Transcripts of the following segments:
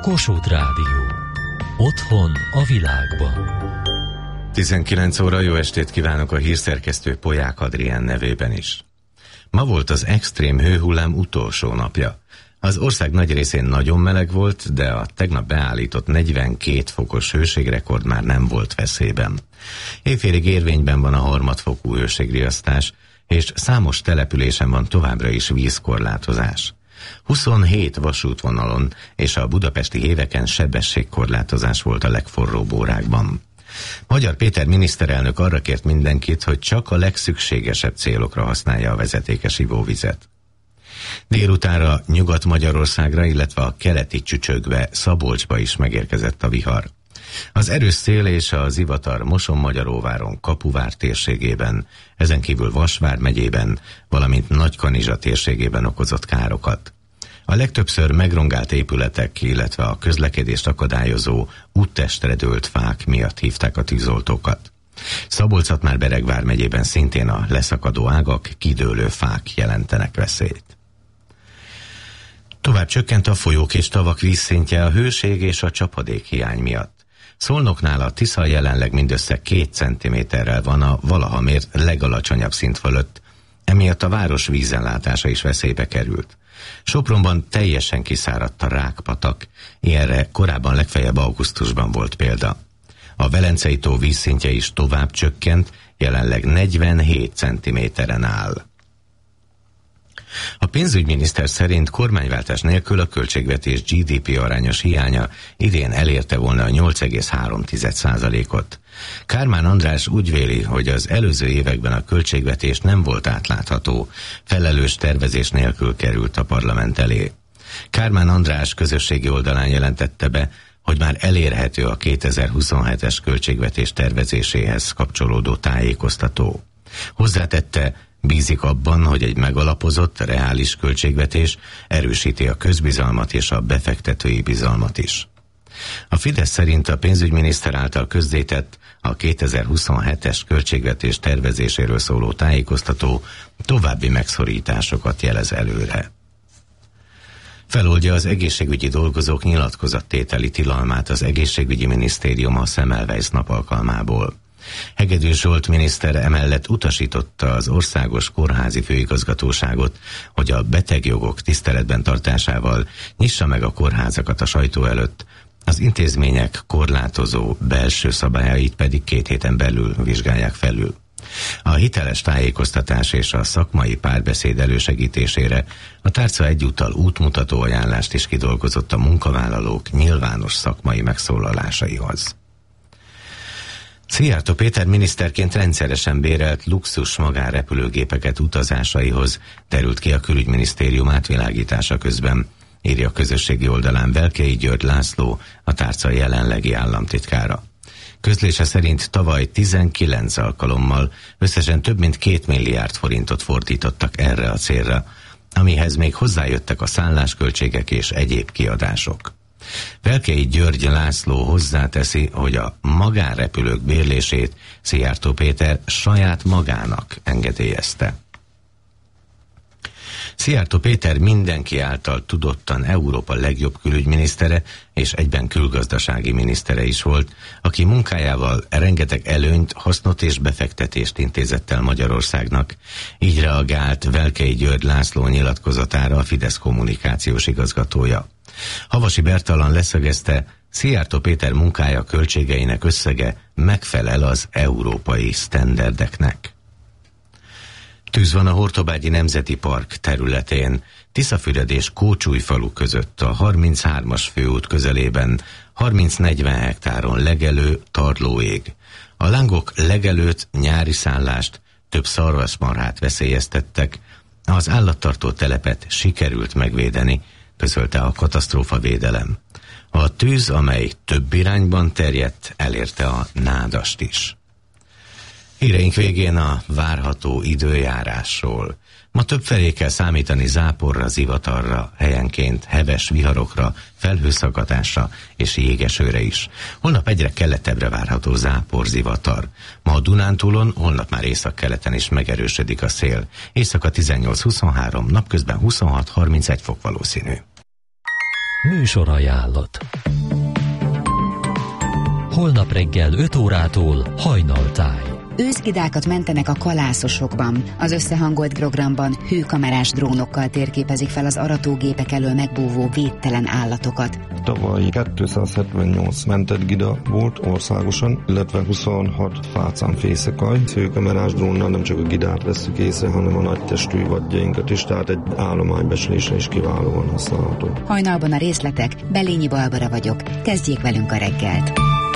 Kossuth Rádió. Otthon a világban. 19 óra, jó estét kívánok a hírszerkesztő Polyák Adrián nevében is. Ma volt az extrém hőhullám utolsó napja. Az ország nagy részén nagyon meleg volt, de a tegnap beállított 42 fokos hőségrekord már nem volt veszélyben. Éjfélig érvényben van a harmadfokú hőségriasztás, és számos településen van továbbra is vízkorlátozás. 27 vasútvonalon és a budapesti héveken sebességkorlátozás volt a legforróbb órákban. Magyar Péter miniszterelnök arra kért mindenkit, hogy csak a legszükségesebb célokra használja a vezetékes ivóvizet. Délutánra Nyugat-Magyarországra, illetve a keleti Csücsökbe, Szabolcsba is megérkezett a vihar. Az erős szél és a zivatar Moson-Magyaróváron, Kapuvár térségében, ezen kívül Vasvár megyében, valamint Nagykanizsa térségében okozott károkat. A legtöbbször megrongált épületek, illetve a közlekedést akadályozó úttestre dőlt fák miatt hívták a tűzoltókat. Szabolcs-Szatmár-Bereg megyében szintén a leszakadó ágak, kidőlő fák jelentenek veszélyt. Tovább csökkent a folyók és tavak vízszintje a hőség és a csapadék hiány miatt. Szolnoknál a Tisza jelenleg mindössze 2 centiméterrel van a valaha mért legalacsonyabb szint fölött, emiatt a város vízellátása is veszélybe került. Sopronban teljesen kiszáradt a Rákpatak, ilyenre korábban legfeljebb augusztusban volt példa. A Velencei tó vízszintje is tovább csökkent, jelenleg 47 centiméteren áll. A pénzügyminiszter szerint kormányváltás nélkül a költségvetés GDP arányos hiánya idén elérte volna a 8,3%-ot. Kármán András úgy véli, hogy az előző években a költségvetés nem volt átlátható, felelős tervezés nélkül került a parlament elé. Kármán András közösségi oldalán jelentette be, hogy már elérhető a 2027-es költségvetés tervezéséhez kapcsolódó tájékoztató. Hozzátette, bízik abban, hogy egy megalapozott, reális költségvetés erősíti a közbizalmat és a befektetői bizalmat is. A Fidesz szerint a pénzügyminiszter által közzétett a 2027-es költségvetés tervezéséről szóló tájékoztató további megszorításokat jelez előre. Feloldja az egészségügyi dolgozók nyilatkozattételi tilalmát az egészségügyi minisztérium a Semmelweis nap alkalmából. Hegedű Zsolt miniszter emellett utasította az Országos Kórházi Főigazgatóságot, hogy a betegjogok tiszteletben tartásával nyissa meg a kórházakat a sajtó előtt, az intézmények korlátozó belső szabályait pedig 2 héten belül vizsgálják felül. A hiteles tájékoztatás és a szakmai párbeszéd elősegítésére a tárca egyúttal útmutató ajánlást is kidolgozott a munkavállalók nyilvános szakmai megszólalásaihoz. Szijjártó Péter miniszterként rendszeresen bérelt luxus magánrepülőgépeket utazásaihoz, derült ki a külügyminisztérium átvilágítása közben, írja a közösségi oldalán Velkei György László, a tárca jelenlegi államtitkára. Közlése szerint tavaly 19 alkalommal összesen több mint 2 milliárd forintot fordítottak erre a célra, amihez még hozzájöttek a szállásköltségek és egyéb kiadások. Velkei György László hozzáteszi, hogy a magánrepülők bérlését Szijjártó Péter saját magának engedélyezte. Szijjártó Péter mindenki által tudottan Európa legjobb külügyminisztere és egyben külgazdasági minisztere is volt, aki munkájával rengeteg előnyt, hasznot és befektetést intézett el Magyarországnak. Így reagált Velkei György László nyilatkozatára a Fidesz kommunikációs igazgatója. Havasi Bertalan leszögezte, Szijjártó Péter munkája költségeinek összege megfelel az európai sztenderdeknek. Tűz van a Hortobágyi Nemzeti Park területén, Tiszafüred és Kócsújfalu között a 33-as főút közelében 30-40 hektáron legelő tarlóég. A lángok legelőtt nyári szállást, több szarvasmarhát veszélyeztettek, az állattartó telepet sikerült megvédeni, közölte a katasztrófavédelem. A tűz, amely több irányban terjedt, elérte a Nádast is. Híreink végén a várható időjárásról. Ma többfelé kell számítani záporra, zivatarra, helyenként heves viharokra, felhőszakadásra és jégesőre is. Holnap egyre keletebbre várható zápor, zivatar. Ma a Dunántúlon, holnap már északkeleten is megerősödik a szél. Éjszaka 18-23, napközben 26-31 fok valószínű. Műsorajánlat. Holnap reggel 5 órától Hajnaltáj. Őszgidákat mentenek a kalászosokban. Az összehangolt programban hőkamerás drónokkal térképezik fel az aratógépek elől megbúvó védtelen állatokat. Tavaly 278 mentett gida volt országosan, illetve 26 fácánfészekaj. Hőkamerás drónnal nem csak a gidát vesszük észre, hanem a nagy testű vadjainkat is, tehát egy állománybecslésre is kiválóan használható. Hajnalban a részletek, Belényi Barbara vagyok. Kezdjék velünk a reggelt.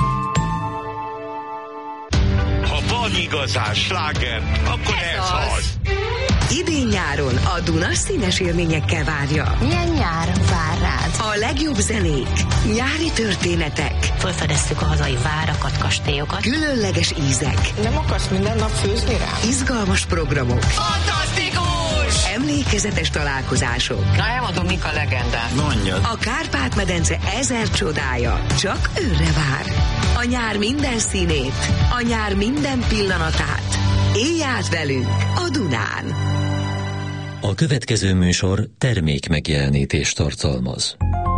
Igazán sláger, akkor ez az. Idén-nyáron a Duna színes élményekkel várja. Milyen nyár vár rád? A legjobb zenék, nyári történetek. Felfedeztük a hazai várakat, kastélyokat. Különleges ízek. Nem akarsz minden nap főzni rá? Izgalmas programok. Fantasztikus! Emlékezetes találkozások. Na, elmondom, mik a legendák. Mondjad. A Kárpát-medence 1000 csodája csak őre vár. A nyár minden színét, a nyár minden pillanatát. Élj át velünk a Dunán! A következő műsor termék megjelenítést tartalmaz.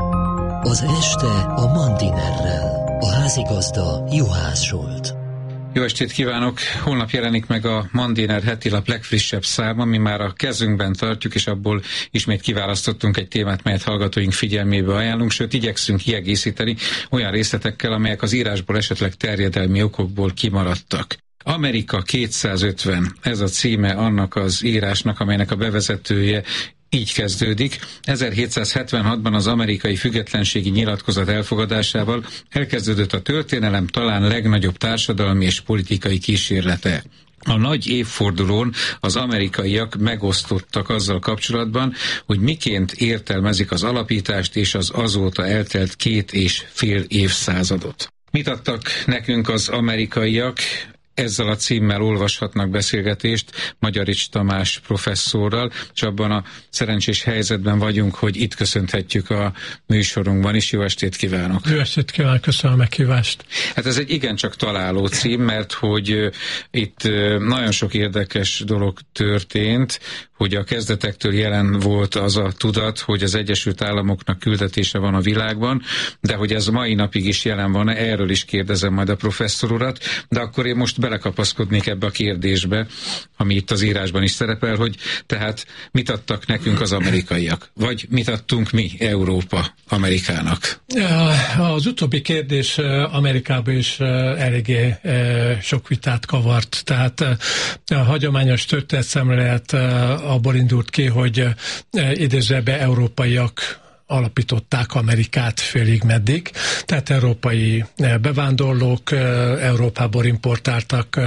Az este a Mandinerrel. A házigazda Juhász Zsolt. Jó estét kívánok! Holnap jelenik meg a Mandiner hetilap legfrissebb száma, mi már a kezünkben tartjuk, és abból ismét kiválasztottunk egy témát, melyet hallgatóink figyelmébe ajánlunk, sőt igyekszünk kiegészíteni olyan részletekkel, amelyek az írásból esetleg terjedelmi okokból kimaradtak. Amerika 250, ez a címe annak az írásnak, amelynek a bevezetője így kezdődik. 1776-ban az amerikai függetlenségi nyilatkozat elfogadásával elkezdődött a történelem talán legnagyobb társadalmi és politikai kísérlete. A nagy évfordulón az amerikaiak megosztottak azzal kapcsolatban, hogy miként értelmezik az alapítást és az azóta eltelt 2,5 évszázadot. Mit adtak nekünk az amerikaiak? Ezzel a címmel olvashatnak beszélgetést Magyarics Tamás professzorral, és abban a szerencsés helyzetben vagyunk, hogy itt köszönhetjük a műsorunkban is. Jó estét kívánok! Jó estét kívánok, köszönöm a meghívást! Hát ez egy igencsak találó cím, mert hogy itt nagyon sok érdekes dolog történt, hogy a kezdetektől jelen volt az a tudat, hogy az Egyesült Államoknak küldetése van a világban, de hogy ez mai napig is jelen van, erről is kérdezem majd a professzor urat, de akkor én most belekapaszkodnék ebbe a kérdésbe, ami itt az írásban is szerepel, hogy tehát mit adtak nekünk az amerikaiak, vagy mit adtunk mi, Európa, Amerikának? Az utóbbi kérdés Amerikában is eléggé sok vitát kavart, tehát a hagyományos történetszemlélet abból indult ki, hogy idézőjelben európaiak alapították Amerikát félig meddig, tehát európai bevándorlók Európából importáltak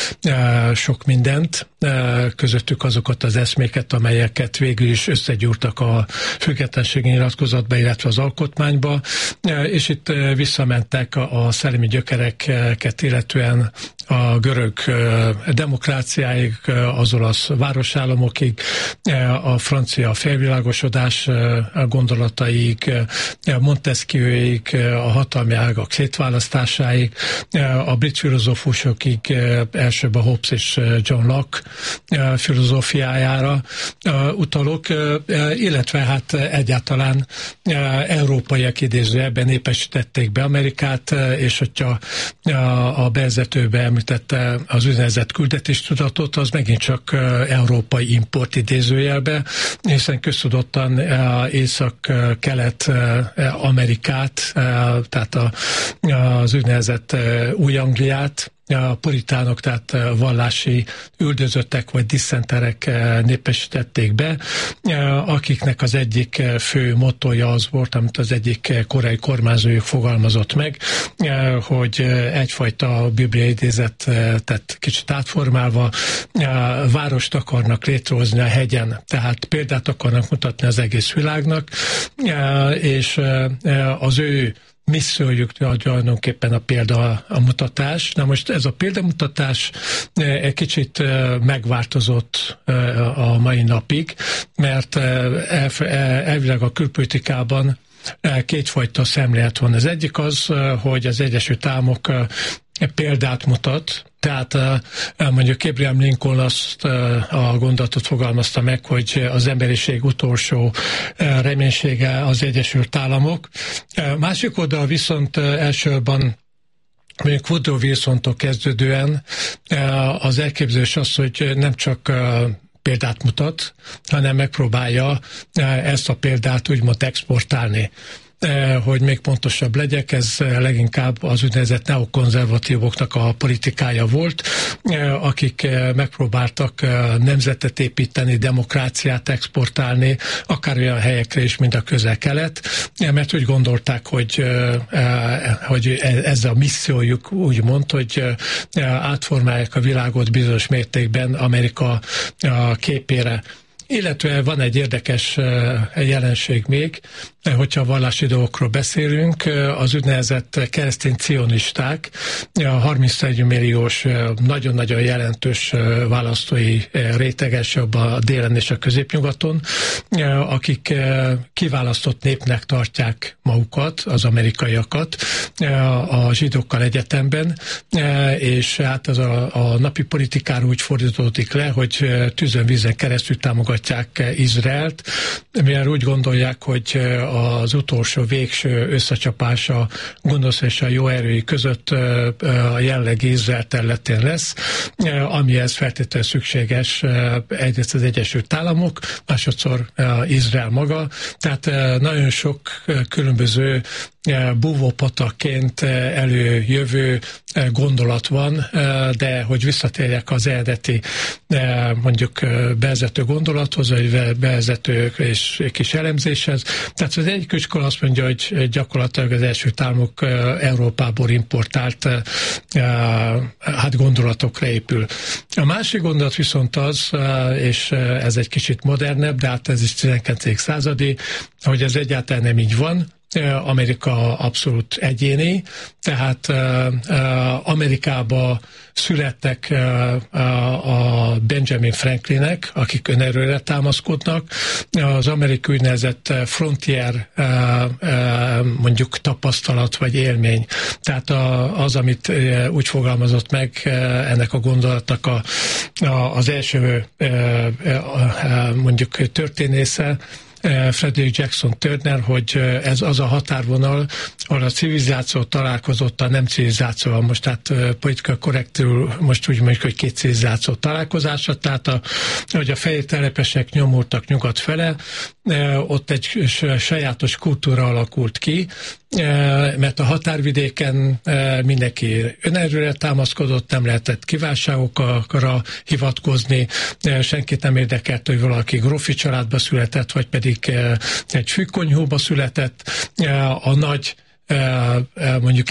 sok mindent, közöttük azokat az eszméket, amelyeket végül is összegyúrtak a függetlenségi nyilatkozatba, illetve az alkotmányba, és itt visszamentek a szellemi gyökereket, illetően a görög demokráciáig, az olasz városállamokig, a francia felvilágosodás gondolataig, Montesquieuig, a hatalmi ágak szétválasztásáig, a brit filozófusokig, elsőbb a Hobbes és John Locke filozófiájára utalok, illetve hát egyáltalán európaiak idézőjelben népesítették be Amerikát, és hogyha a bevezetőbe említette az úgynevezett küldetéstudatot, az megint csak európai import idézőjelbe, hiszen köztudottan észak-kelet Amerikát, tehát az úgynevezett Új-Angliát, a puritánok, tehát vallási üldözöttek vagy disszenterek népesítették be, akiknek az egyik fő mottoja az volt, amit az egyik korai kormányzójuk fogalmazott meg, hogy egyfajta bibliai idézetet kicsit átformálva várost akarnak létrehozni a hegyen, tehát példát akarnak mutatni az egész világnak, és az ő missziójuk tulajdonképpen a példamutatás. Na most ez a példamutatás egy kicsit megváltozott a mai napig, mert elvileg a külpolitikában kétfajta szemlélet van. Az egyik az, hogy az Egyesült Államok példát mutat, Tehát mondjuk Abraham Lincoln azt a gondolatot fogalmazta meg, hogy az emberiség utolsó reménysége az Egyesült Államok. Másik oldal viszont elsősorban mondjuk Woodrow Wilsontól kezdődően az elképzelés az, hogy nem csak példát mutat, hanem megpróbálja ezt a példát úgymond exportálni. Hogy még pontosabb legyek, ez leginkább az úgynevezett neokonzervatívoknak a politikája volt, akik megpróbáltak nemzetet építeni, demokráciát exportálni, akár olyan helyekre is, mint a Közel-Kelet, mert úgy gondolták, hogy ez a missziójuk úgymond, hogy átformálják a világot bizonyos mértékben Amerika képére. Illetve van egy érdekes jelenség még, hogyha vallási dolgokról beszélünk, az úgynevezett keresztény cionisták, a 31 milliós, nagyon-nagyon jelentős választói réteges a délen és a középnyugaton, akik kiválasztott népnek tartják magukat, az amerikaiakat, a zsidókkal egyetemben, és hát ez a napi politikára úgy fordítódik le, hogy tűzön vízen keresztül támogatják Izraelt, mivel úgy gondolják, hogy az utolsó végső összecsapás a gonosz és a jó erői között a jelenlegi Izrael területén lesz, amihez feltétlenül szükséges egyrészt az Egyesült Államok, másodszor Izrael maga. Tehát nagyon sok különböző búvópatakként előjövő gondolat van, de hogy visszatérjek az eredeti mondjuk bevezető gondolathoz, vagy bevezető és kis elemzéshez. Tehát az egyik iskola azt mondja, hogy gyakorlatilag az Egyesült Államok Európából importált gondolatokra épül. A másik gondolat viszont az, és ez egy kicsit modernebb, de hát ez is 19. századi, hogy ez egyáltalán nem így van. Amerika abszolút egyéni, tehát Amerikába születtek a Benjamin Franklinek, akik önerőre támaszkodnak, az amerikai úgynevezett frontier mondjuk tapasztalat vagy élmény. Tehát az, amit úgy fogalmazott meg ennek a gondolatnak az első mondjuk történésze, Frederick Jackson Turner, hogy ez az a határvonal, ahol a civilizáció találkozott a nem civilizációval. Most tehát politika korrektül most úgy mondjuk, hogy két civilizáció találkozása, tehát hogy a fehér telepesek nyomultak nyugat fele, ott egy sajátos kultúra alakult ki, mert a határvidéken mindenki önerőre támaszkodott, nem lehetett kívánságokra hivatkozni, senkit nem érdekelt, hogy valaki grófi családba született, vagy pedig egy fűkonyhóba született. A nagy mondjuk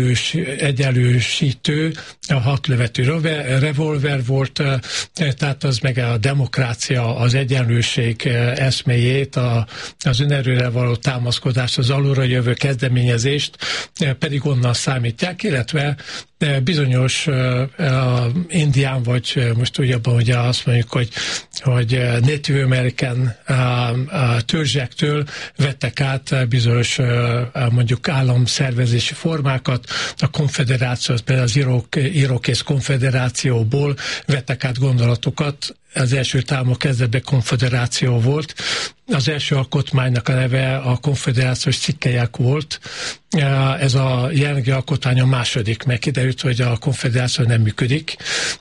egyenlősítő, a 6 lövetű revolver volt, tehát az meg a demokrácia, az egyenlőség eszméjét, az önerőre való támaszkodást, az alulra jövő kezdeményezést pedig onnan számítják, illetve bizonyos indián, vagy most úgy abban, hogy azt mondjuk, hogy Native American törzsektől vettek át bizonyos mondjuk államszervezési formákat, a konfederáció, például az Irokész konfederációból vettek át gondolatokat. Az első Államok kezdetben konfederáció volt. Az első alkotmánynak a neve a konfederációs cikkelyek volt. Ez a jelenlegi alkotmány a második, mert kiderült, hogy a konfederáció nem működik.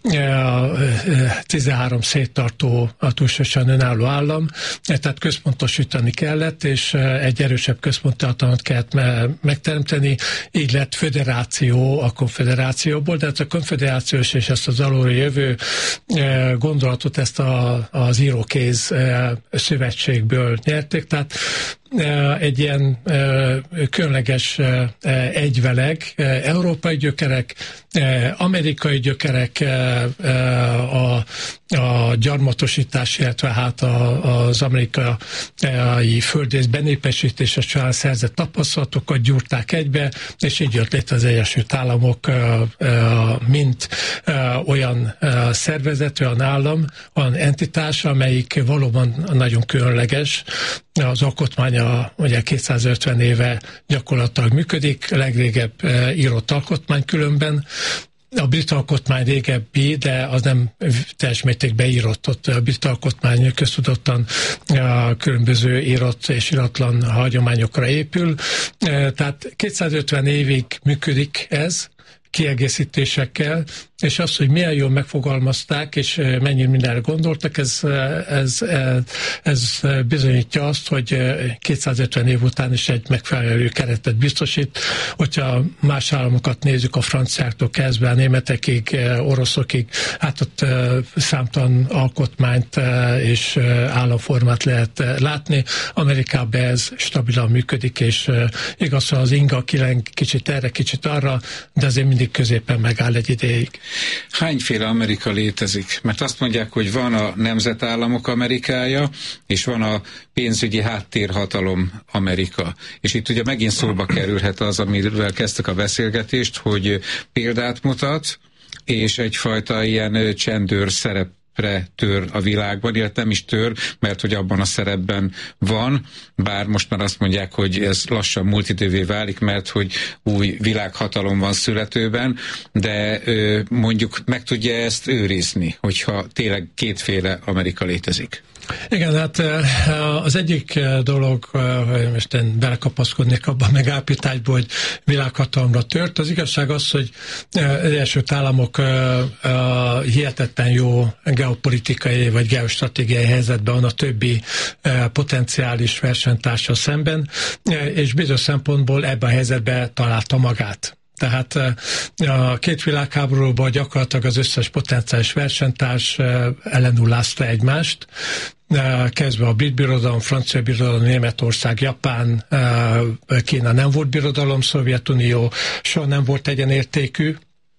13 széttartó, túlságosan önálló állam, tehát központosítani kellett, és egy erősebb központi hatalmat kellett megteremteni. Így lett föderáció a konfederációból, de ez a konfederációs és ezt az alulra jövő gondolatot, ezt az Irokéz szövetségből nyerték, tehát egy ilyen különleges egyveleg, európai gyökerek, amerikai gyökerek, a gyarmatosítás, illetve hát az amerikai földrész benépesítése során szerzett tapasztalatokat gyúrták egybe, és így jött létre az Egyesült Államok, mint olyan szervezet, olyan állam, olyan entitás, amelyik valóban nagyon különleges. Az alkotmánya ugye 250 éve gyakorlatilag működik, legrégebb írott alkotmány különben, a brit alkotmány régebbi, de az nem teljes mértékben írott. Ott a brit alkotmány köztudottan különböző írott és iratlan hagyományokra épül. Tehát 250 évig működik ez, kiegészítésekkel, és az, hogy milyen jól megfogalmazták, és mennyire mindenre gondoltak, ez bizonyítja azt, hogy 250 év után is egy megfelelő keretet biztosít. Hogyha más államokat nézzük, a franciáktól kezdve a németekig, oroszokig, hát ott számtalan alkotmányt és államformát lehet látni. Amerikában ez stabilan működik, és igaz, hogy az inga kileng kicsit erre, kicsit arra, de azért mindig középen megáll egy ideig. Hányféle Amerika létezik? Mert azt mondják, hogy van a nemzetállamok Amerikája, és van a pénzügyi háttérhatalom Amerika. És itt ugye megint szóba kerülhet az, amivel kezdtek a beszélgetést, hogy példát mutat, és egyfajta ilyen csendőr szerepre tör a világban, illetve nem is tör, mert hogy abban a szerepben van, bár most már azt mondják, hogy ez lassan múlt idővé válik, mert hogy új világhatalom van születőben, de mondjuk meg tudja ezt őrizni, hogyha tényleg kétféle Amerika létezik. Igen, hát az egyik dolog, hogy most én belekapaszkodnék abban a megállapításba, hogy világhatalomra tört. Az igazság az, hogy az Egyesült Államok hihetetlen jó geopolitikai vagy geostratégiai helyzetben van a többi potenciális versenytársa szemben, és bizonyos szempontból ebben a helyzetben találta magát. Tehát a két világháborúban gyakorlatilag az összes potenciális versenytárs ellenullázta egymást, kezdve a brit birodalom, francia birodalom, Németország, Japán, Kína nem volt birodalom, Szovjetunió soha nem volt egyenértékű.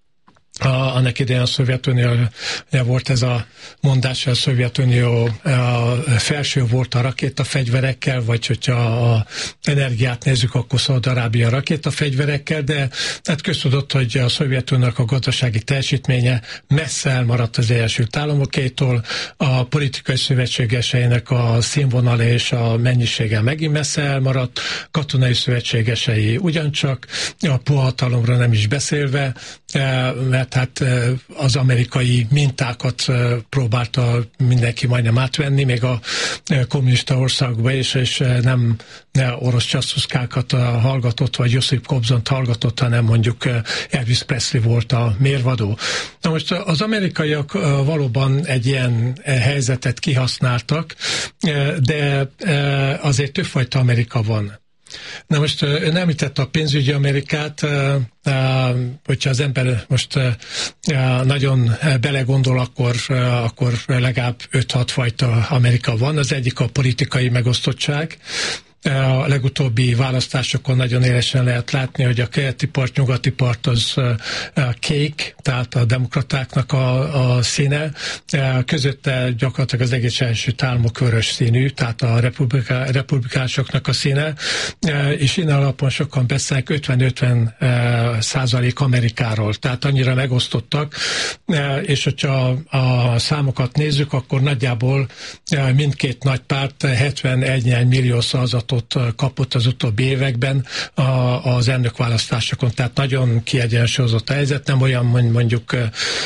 Annak idején a Szovjetunió volt ez a mondás, hogy a Szovjetunió felső volt a rakétafegyverekkel, vagy hogyha a energiát nézzük, akkor Szaúd-Arábia rakétafegyverekkel, de hát köztudott, hogy a Szovjetuniónak a gazdasági teljesítménye messze elmaradt az Egyesült Államokétól, a politikai szövetségeseinek a színvonal és a mennyisége megint messze elmaradt, katonai szövetségesei ugyancsak, a puhahatalomra nem is beszélve, mert hát az amerikai mintákat próbálta mindenki majdnem átvenni, még a kommunista országban is, és nem orosz csasztuszkákat hallgatott, vagy Josip Kobzont hallgatott, hanem mondjuk Elvis Presley volt a mérvadó. Na most az amerikaiak valóban egy ilyen helyzetet kihasználtak, de azért többfajta Amerika van. Na most ön említette a pénzügyi Amerikát, hogyha az ember most nagyon belegondol, akkor legalább 5-6 fajta Amerika van. Az egyik a politikai megosztottság. A legutóbbi választásokon nagyon élesen lehet látni, hogy a keleti part, nyugati part az kék, tehát a demokratáknak a színe. Közötte gyakorlatilag az egész Egyesült Államok vörös színű, tehát a republikánusoknak a színe. És innen alapon sokan beszélnek 50-50% Amerikáról, tehát annyira megosztottak, és hogyha a számokat nézzük, akkor nagyjából mindkét nagy párt 71 millió szavazatot kapott az utóbbi években az elnökválasztásokon, tehát nagyon kiegyensúlyozott a helyzet, nem olyan mondjuk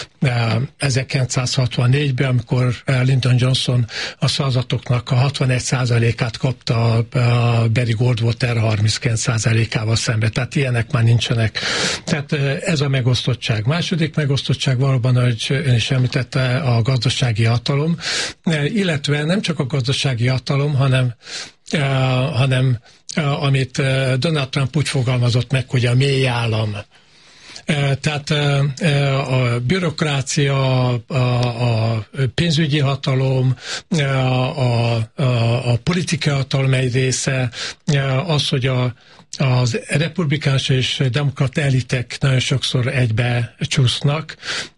1964-ben, amikor Lyndon Johnson a szavazatoknak a 61%-át kapta a Barry Goldwater 39%-ával szemben, tehát ilyenek már nincsenek. Tehát ez a megosztottság. Második megosztottság valóban, ahogy ön is említette, a gazdasági hatalom, illetve nem csak a gazdasági hatalom, hanem amit Donald Trump úgy fogalmazott meg, hogy a mély állam. Tehát a bürokrácia, a pénzügyi hatalom, a politikai hatalom egy része, az, hogy az republikánus és demokrata elitek nagyon sokszor egybe csúsznak,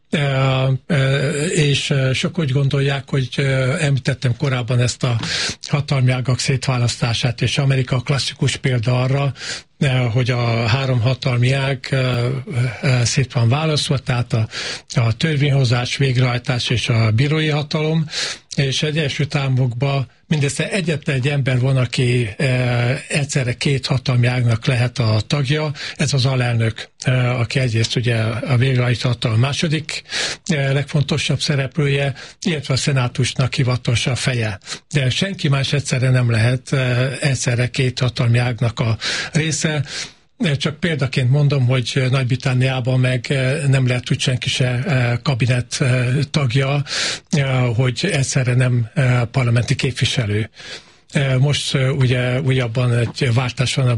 és sok úgy gondolják, hogy említettem korábban ezt a hatalmi ágak szétválasztását, és Amerika klasszikus példa arra, hogy a három hatalmi ág szét van választva, tehát a törvényhozás, végrehajtás és a bírói hatalom, és egy Egyesült Államokban mindössze egyetlen egy ember van, aki egyszerre két hatalmi ágnak lehet a tagja, ez az alelnök, aki egyrészt ugye a végrehajtó hatalom második legfontosabb szereplője, illetve a szenátusnak hivatalosan feje. De senki más egyszerre nem lehet egyszerre két hatalmi ágnak a része. Csak példaként mondom, hogy Nagy-Britanniában meg nem lehet úgy senki se kabinet tagja, hogy egyszerre nem parlamenti képviselő. Most ugye újabban egy váltás van a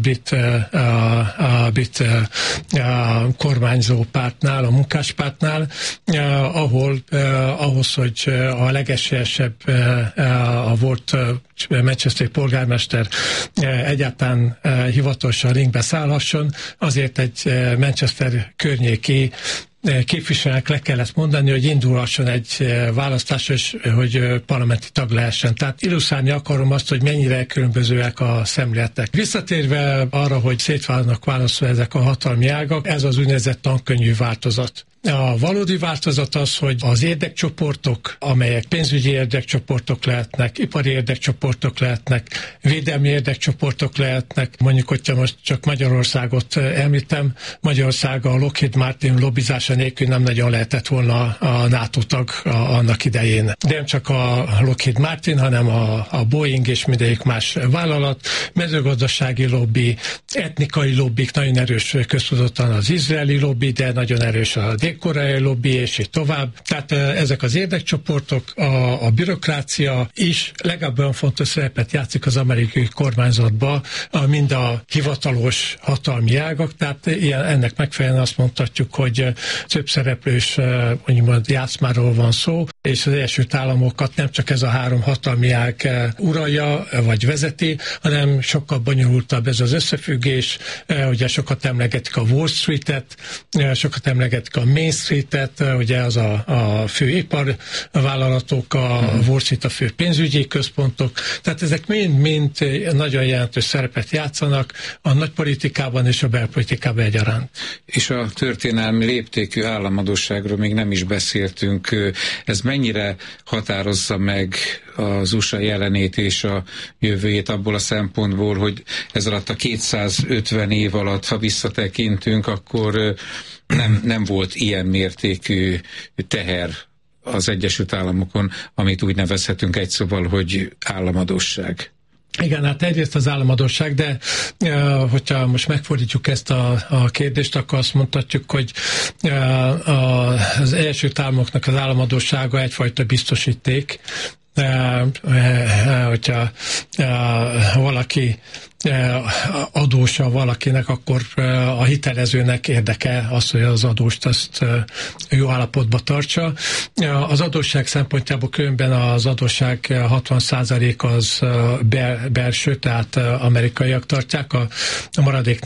brit kormányzó pártnál, a munkáspártnál, ahol ahhoz, hogy a legesélyesebb a volt Manchesteri polgármester egyáltalán hivatalosan ringbe szállhasson, azért egy Manchester környéki képviselőnek le kellett mondani, hogy indulhasson egy választás, és hogy parlamenti tag lehessen. Tehát illusztrálni akarom azt, hogy mennyire különbözőek a szemléletek. Visszatérve arra, hogy szét vannak választva ezek a hatalmi ágak, ez az úgynevezett tankönyvű változat. A valódi változat az, hogy az érdekcsoportok, amelyek pénzügyi érdekcsoportok lehetnek, ipari érdekcsoportok lehetnek, védelmi érdekcsoportok lehetnek, mondjuk, hogyha most csak Magyarországot említem, Magyarország a Lockheed Martin lobbizása nélkül nem nagyon lehetett volna a NATO tag annak idején. De nem csak a Lockheed Martin, hanem a Boeing és mindegyik más vállalat, mezőgazdasági lobby, etnikai lobbik, nagyon erős köztudottan az izraeli lobby, de nagyon erős a koreai lobby, és így tovább. Tehát ezek az érdekcsoportok, a bürokrácia is legalább olyan fontos szerepet játszik az amerikai kormányzatban, mind a hivatalos hatalmi ágak, tehát ennek megfelelően azt mondhatjuk, hogy több szereplős mondjuk játszmáról van szó, és az Egyesült Államokat nem csak ez a három hatalmi ág uralja, vagy vezeti, hanem sokkal bonyolultabb ez az összefüggés. Ugye sokat emlegetik a Wall Street-et, sokat emlegetik a Main Street-et, ugye az a fő iparvállalatok, a Wall Street a fő pénzügyi központok, tehát ezek mind nagyon jelentős szerepet játszanak a nagypolitikában és a belpolitikában egyaránt. És a történelmi léptékű államadósságról még nem is beszéltünk. Ez mennyire határozza meg az USA jelenét és a jövőjét abból a szempontból, hogy ez alatt a 250 év alatt, ha visszatekintünk, akkor nem volt ilyen mértékű teher az Egyesült Államokon, amit úgy nevezhetünk egy szóval, hogy államadósság. Igen, hát egyrészt az államadósság, de hogyha most megfordítjuk ezt a kérdést, akkor azt mondhatjuk, hogy az Egyesült Államoknak az államadóssága egyfajta biztosíték, hogyha valaki adósa valakinek, akkor a hitelezőnek érdeke az, hogy az adóst azt jó állapotba tartsa. Az adósság szempontjából különben az adósság 60% az belső, tehát amerikaiak tartják, a maradék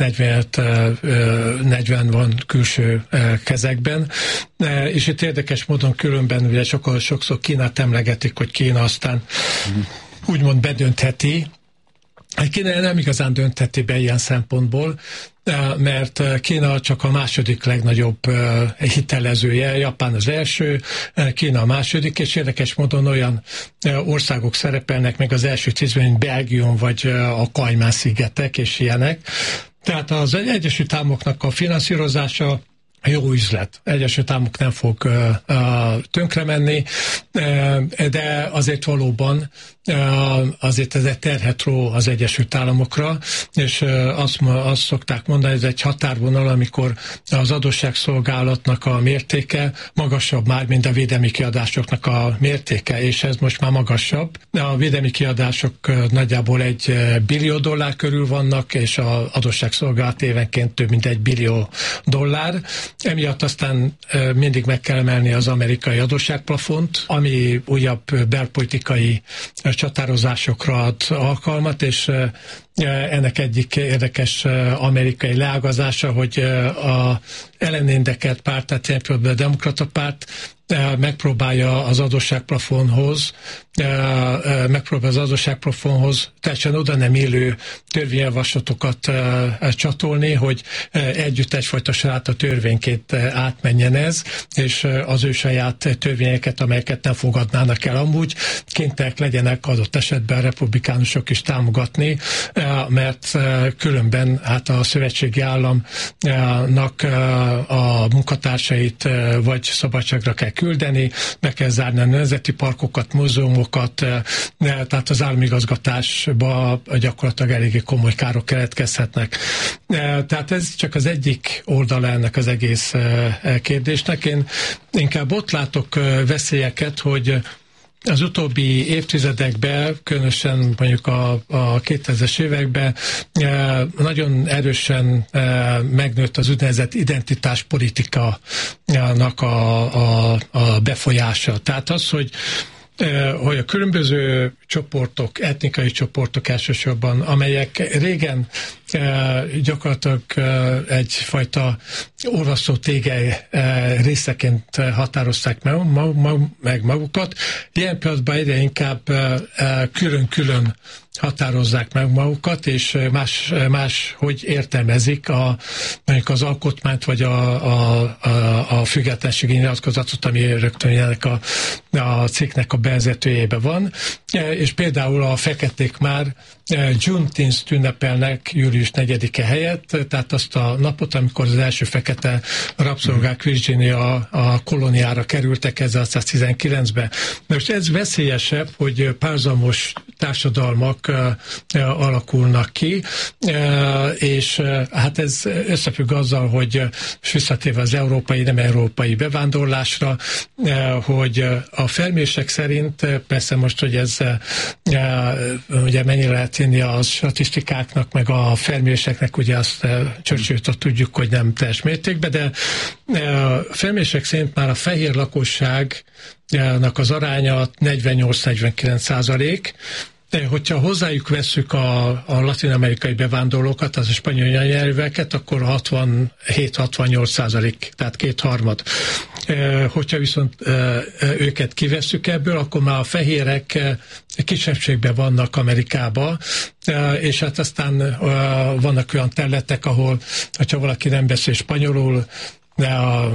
40 van külső kezekben. És itt érdekes módon különben ugye sokszor Kínát emlegetik, hogy Kína aztán úgymond bedöntheti. Kína nem igazán döntheti be ilyen szempontból, mert Kína csak a második legnagyobb hitelezője, Japán az első, Kína a második, és érdekes módon olyan országok szerepelnek meg az első 10-ben, mint Belgium vagy a Kajmán-szigetek és ilyenek. Tehát az Egyesült Államoknak a finanszírozása jó üzlet. Egyesült Államok nem fog tönkre menni, de azért valóban azért ez egy terhet ró az Egyesült Államokra, és azt szokták mondani, ez egy határvonal, amikor az adósságszolgálatnak a mértéke magasabb már, mint a védelmi kiadásoknak a mértéke, és ez most már magasabb. A védelmi kiadások nagyjából $1 billió körül vannak, és az adósságszolgálat évenként több mint $1 billió. Emiatt aztán mindig meg kell emelni az amerikai adósságplafont, ami újabb belpolitikai csatározásokra ad alkalmat, és Ennek egyik érdekes amerikai leágazása, hogy a ellenérintett párt, tehát a Demokrata Párt megpróbálja az adósságplafonhoz teljesen oda nem illő törvényjavaslatokat csatolni, hogy együtt egyfajta sajáta törvényként átmenjen ez, és az ő saját törvényeket, amelyeket nem fogadnának el amúgy, kénytelenek legyenek adott esetben republikánusok is támogatni, mert különben hát a szövetségi államnak a munkatársait vagy szabadságra kell küldeni, be kell zárni a nemzeti parkokat, múzeumokat, tehát az államigazgatásba gyakorlatilag eléggé komoly károk keletkezhetnek. Tehát ez csak az egyik oldala ennek az egész kérdésnek. Én inkább ott látok veszélyeket, hogy az utóbbi évtizedekben, különösen mondjuk a 2000-es években nagyon erősen megnőtt az úgynevezett identitáspolitikának a befolyása. Tehát az, hogy a különböző csoportok, etnikai csoportok elsősorban, amelyek régen gyakorlatilag egyfajta olvasztó tégely részeként határozták meg magukat, ilyen pillanatban egyre inkább külön-külön határozzák meg magukat, és más hogy értelmezik mondjuk az alkotmányt, vagy a függetlenségi nyilatkozatot, ami rögtön ennek a cikknek a bevezetőjében van, és például a feketék már Juneteenth ünnepelnek július 4-e helyett, tehát azt a napot, amikor az első fekete rabszolgák Virginia a kolóniára kerültek 1919-ben. Most ez veszélyesebb, hogy párhuzamos társadalmak alakulnak ki, és hát ez összefügg azzal, hogy visszatérve az nem európai bevándorlásra, hogy a felmérések szerint, persze most, hogy ez ugye mennyire lehet hinni a statisztikáknak, meg a felméréseknek, ugye azt Churchill-től tudjuk, hogy nem teljes mértékben, de a felmérések szerint már a fehér lakosságnak az aránya 48-49%, hogyha hozzájuk vesszük a latin-amerikai bevándorlókat, az a spanyol nyelveket, akkor 67-68%, tehát 2/3. Hogyha viszont őket kivesszük ebből, akkor már a fehérek kisebbségben vannak Amerikában, és hát aztán vannak olyan területek, ahol, hogyha valaki nem beszél spanyolul, a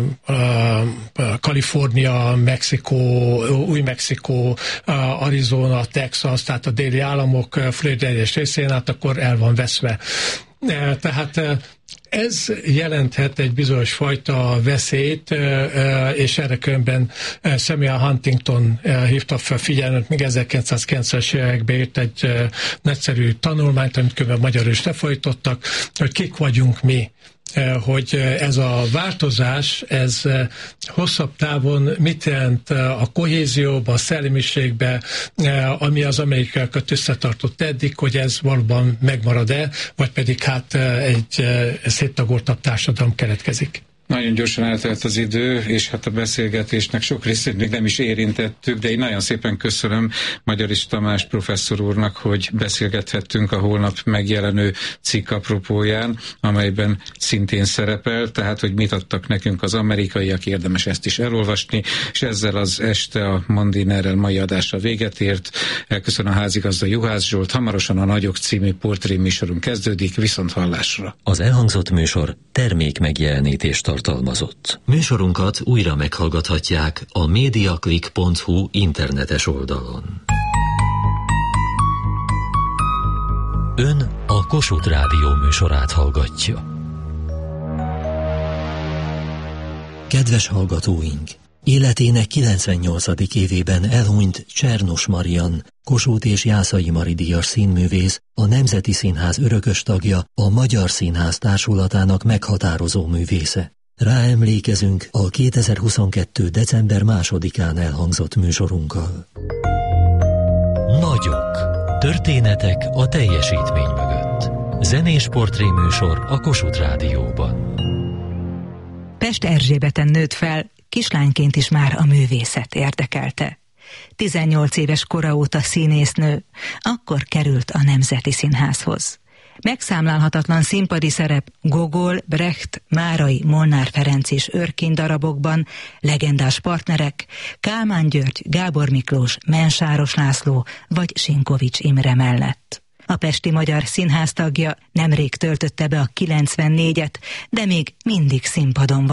Kalifornia, Mexikó, Új-Mexikó, Arizona, Texas, tehát a déli államok Florida egyes részén, hát akkor el van veszve. Tehát ez jelenthet egy bizonyos fajta veszélyt, és erre különben Samuel Huntington hívta fel figyelmet, még 1990-es években írt egy nagyszerű tanulmányt, amit különben magyarul is lefolytottak, hogy kik vagyunk mi. Hogy ez a változás, ez hosszabb távon mit jelent a kohézióba, a szellemiségbe, ami az amerikaiakat összetartott eddig, hogy ez valóban megmarad-e, vagy pedig hát egy széttagoltabb társadalom keletkezik. Nagyon gyorsan eltelt az idő, és hát a beszélgetésnek sok részét még nem is érintettük, de én nagyon szépen köszönöm Magyarics Tamás professzor úrnak, hogy beszélgethettünk a holnap megjelenő cikk apropóján, amelyben szintén szerepel, tehát hogy mit adtak nekünk az amerikaiak, érdemes ezt is elolvasni, és ezzel az este a Mandinerrel mai adása véget ért. Elköszön a házigazda Juhász Zsolt, hamarosan a Nagyok című portré műsorunk kezdődik, viszont hallásra. Az elhangzott műsor termék megjelenítést tartalmazott. Műsorunkat újra meghallgathatják a mediaclick.hu internetes oldalon. Ön a Kossuth Rádió műsorát hallgatja. Kedves hallgatóink! Életének 98. évében elhunyt Csernus Marian, Kossuth és Jászai Mari díjas színművész, a Nemzeti Színház örökös tagja, a Magyar Színház Társulatának meghatározó művésze. Ráemlékezünk a 2022. december 2-án elhangzott műsorunkkal. Nagyok. Történetek a teljesítmény mögött. Zenés portréműsor a Kossuth Rádióban. Pest Erzsébeten nőtt fel, kislányként is már a művészet érdekelte. 18 éves kora óta színésznő, akkor került a Nemzeti Színházhoz. Megszámlálhatatlan színpadi szerep Gogol, Brecht, Márai, Molnár Ferenc és Örkény darabokban, legendás partnerek Kálmán György, Gábor Miklós, Mensáros László vagy Sinkovics Imre mellett. A Pesti Magyar Színház tagja, nemrég töltötte be a 94-et, de még mindig színpadon van.